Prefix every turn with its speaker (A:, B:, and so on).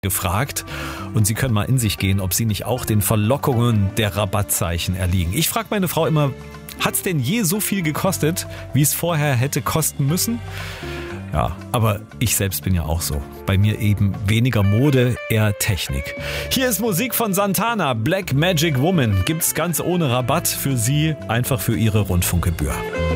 A: gefragt und Sie können mal in sich gehen, ob Sie nicht auch den Verlockungen der Rabattzeichen erliegen. Ich frage meine Frau immer, hat's denn je so viel gekostet, wie es vorher hätte kosten müssen? Ja, aber ich selbst bin ja auch so. Bei mir eben weniger Mode, eher Technik. Hier ist Musik von Santana, Black Magic Woman. Gibt's ganz ohne Rabatt für Sie, einfach für Ihre Rundfunkgebühr.